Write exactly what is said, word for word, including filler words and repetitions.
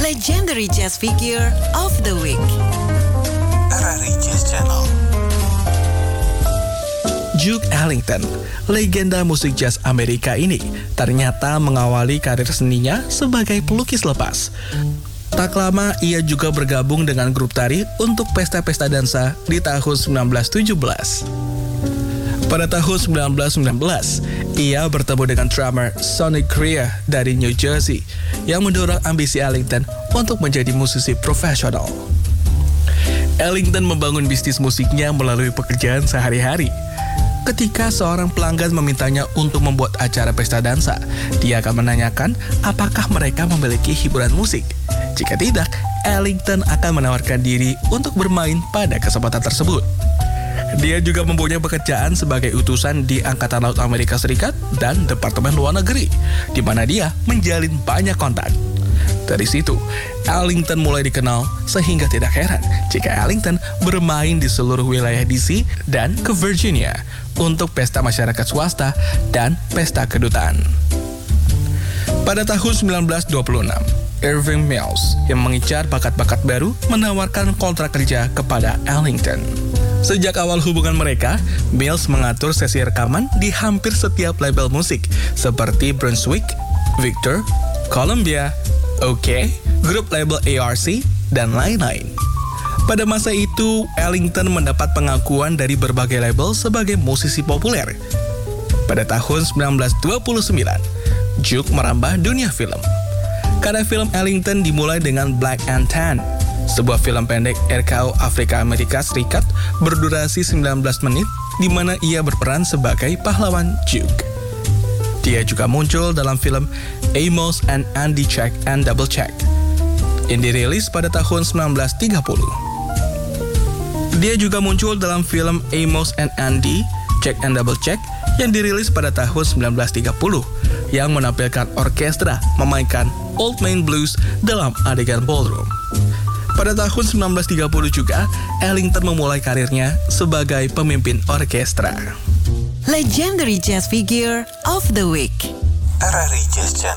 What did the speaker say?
Legendary Jazz Figure of the Week. R R I Jazz Channel. Duke Ellington, legenda musik jazz Amerika ini, ternyata mengawali karir seninya sebagai pelukis lepas. Tak lama, ia juga bergabung dengan grup tari untuk pesta-pesta dansa di tahun sembilan belas tujuh belas. Pada tahun sembilan belas sembilan belas, ia bertemu dengan drummer Sonny Greer dari New Jersey yang mendorong ambisi Ellington untuk menjadi musisi profesional. Ellington membangun bisnis musiknya melalui pekerjaan sehari-hari. Ketika seorang pelanggan memintanya untuk membuat acara pesta dansa, dia akan menanyakan apakah mereka memiliki hiburan musik. Jika tidak, Ellington akan menawarkan diri untuk bermain pada kesempatan tersebut. Dia juga mempunyai pekerjaan sebagai utusan di Angkatan Laut Amerika Serikat dan Departemen Luar Negeri, di mana dia menjalin banyak kontak. Dari situ, Ellington mulai dikenal sehingga tidak heran jika Ellington bermain di seluruh wilayah D C dan ke Virginia untuk pesta masyarakat swasta dan pesta kedutaan. Pada tahun sembilan belas dua puluh enam, Irving Mills yang mengincar bakat-bakat baru menawarkan kontrak kerja kepada Ellington. Sejak awal hubungan mereka, Mills mengatur sesi rekaman di hampir setiap label musik seperti Brunswick, Victor, Columbia, OK, grup label A R C, dan lain-lain. Pada masa itu, Ellington mendapat pengakuan dari berbagai label sebagai musisi populer. Pada tahun sembilan belas dua puluh sembilan, Duke merambah dunia film. Karya film Ellington dimulai dengan Black and Tan, sebuah film pendek R K O Afrika Amerika Serikat berdurasi sembilan belas menit, di mana ia berperan sebagai pahlawan Duke. Dia juga muncul dalam film Amos and Andy Check and Double Check yang dirilis pada tahun sembilan belas tiga puluh. Dia juga muncul dalam film Amos and Andy Check and Double Check yang dirilis pada tahun sembilan belas tiga puluh yang menampilkan orkestra memainkan Old Main Blues dalam adegan ballroom. Pada tahun sembilan belas tiga puluh juga, Ellington memulai karirnya sebagai pemimpin orkestra. Legendary Jazz Figure of the Week. R R I Jazz Channel.